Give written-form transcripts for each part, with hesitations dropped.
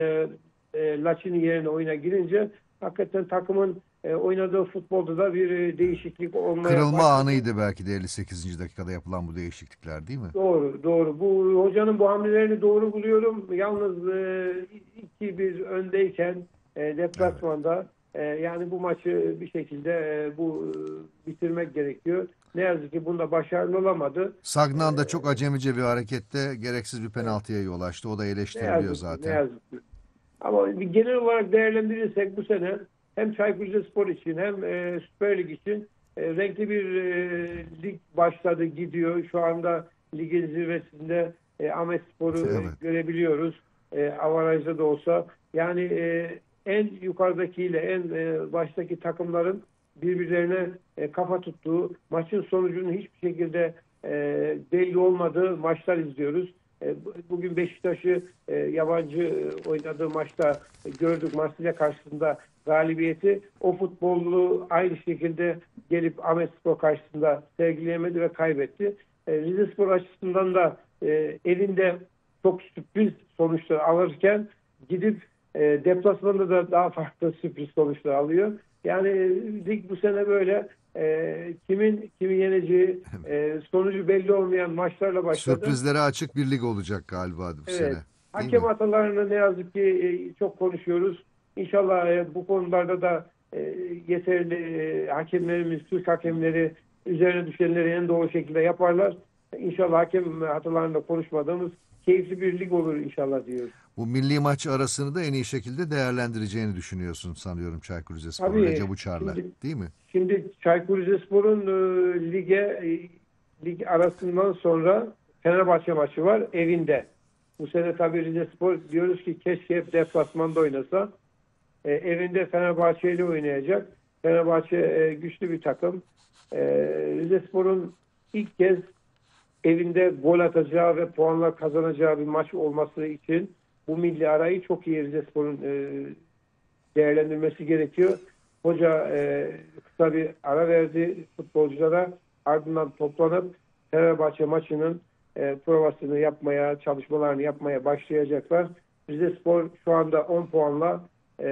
Laçin'in yerine oyuna girince hakikaten takımın oynadığı futbolda da bir değişiklik olmaya Kırılma başladı. anıydı belki de 58. dakikada yapılan bu değişiklikler, değil mi? Doğru, doğru. Bu hocanın bu hamlelerini doğru buluyorum. Yalnız 2-1 öndeyken Evet. deplasmanda yani bu maçı bir şekilde bitirmek gerekiyor. Ne yazık ki bunda başarılı olamadı. E, Sagnan da çok acemice bir harekette gereksiz bir evet, penaltıya yol açtı. O da ne eleştiriliyor yazık ki, ne zaten. yazık ki. Ama genel olarak değerlendirirsek bu sene hem Çaykur Rizespor için hem Süper Lig için renkli bir lig başladı, gidiyor. Şu anda ligin zirvesinde Ahmetspor'u Evet. görebiliyoruz. Avarajda da olsa. Yani en yukarıdakiyle en baştaki takımların birbirlerine kafa tuttuğu, maçın sonucunun hiçbir şekilde belli olmadığı maçlar izliyoruz. Bugün Beşiktaş'ı yabancı oynadığı maçta gördük, Marsilya karşısında galibiyeti. O futbolu aynı şekilde gelip Ahmetspor karşısında sergileyemedi ve kaybetti. Rizespor açısından da elinde çok sürpriz sonuçlar alırken gidip deplasmanda da daha farklı sürpriz sonuçlar alıyor. Yani lig bu sene böyle kimi yeneceği sonucu belli olmayan maçlarla başladı. Sürprizlere açık bir lig olacak galiba bu Evet. sene. Değil Hakem mi? hatalarını ne yazık ki çok konuşuyoruz. İnşallah bu konularda da yeterli hakemlerimiz, Türk hakemleri üzerine düşenleri en doğru şekilde yaparlar. İnşallah hakem hatalarında konuşmadığımız keyifli bir lig olur inşallah diyoruz. Bu milli maç arasını da en iyi şekilde değerlendireceğini düşünüyorsun sanıyorum Çaykur Rizespor'un Tabii Recep Uçar'la. şimdi Değil mi? Çaykur Rizespor'un lig arasından sonra Fenerbahçe maçı var evinde. Bu sene tabii Rizespor diyoruz ki keşke hep deplasmanda oynasa. Evinde Fenerbahçe ile oynayacak. Fenerbahçe güçlü bir takım. Rizespor'un ilk kez evinde gol atacağı ve puanlar kazanacağı bir maç olması için bu milli arayı çok iyi Rizespor'un değerlendirmesi gerekiyor. Hoca kısa bir ara verdi futbolculara. Ardından toplanıp Fenerbahçe maçının provasını yapmaya, çalışmalarını yapmaya başlayacaklar. Rizespor şu anda 10 puanla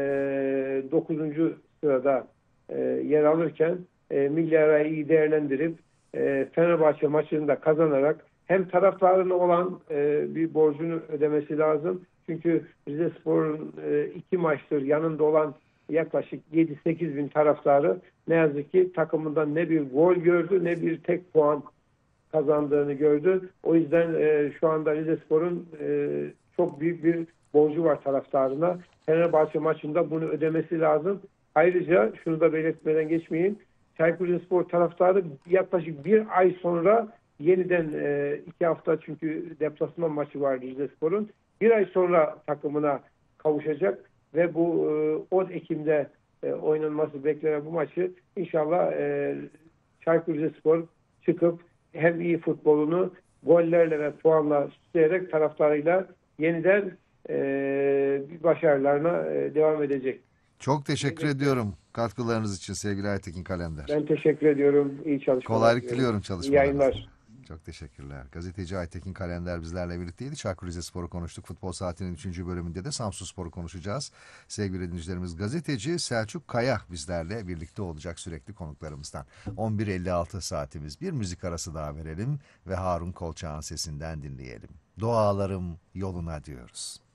9. sırada yer alırken milli arayı iyi değerlendirip Fenerbahçe maçını da kazanarak hem taraftarına olan bir borcunu ödemesi lazım. Çünkü Rizespor'un 2 maçtır yanında olan yaklaşık 7-8 bin taraftarı ne yazık ki takımından ne bir gol gördü ne bir tek puan kazandığını gördü. O yüzden şu anda Rizespor'un çok büyük bir borcu var taraftarına. Fenerbahçe maçında bunu ödemesi lazım. Ayrıca şunu da belirtmeden geçmeyeyim. Çaykur Rizespor taraftarı yaklaşık bir ay sonra yeniden 2 hafta çünkü deplasman maçı var Rizespor'un. Bir ay sonra takımına kavuşacak ve bu 10 Ekim'de oynanması beklenen bu maçı inşallah Çaykur Rizespor çıkıp hem iyi futbolunu gollerle ve puanla süsleyerek taraftarıyla yeniden başarılarına devam edecek. Çok teşekkür ediyorum katkılarınız için sevgili Aytekin Kalender. Ben teşekkür ediyorum. İyi çalışmalar Kolaylık diliyorum. diliyorum İyi çalışmalarınızda. yayınlar. Çok teşekkürler. Gazeteci Aytekin Kalender bizlerle birlikteydi. Çaykur Rizespor'u konuştuk. Futbol Saati'nin 3. bölümünde de Samsunspor'u konuşacağız. Sevgili dinleyicilerimiz, gazeteci Selçuk Kaya bizlerle birlikte olacak sürekli konuklarımızdan. 11.56 saatimiz. Bir müzik arası daha verelim ve Harun Kolçak'ın sesinden dinleyelim. Dualarım yoluna diyoruz.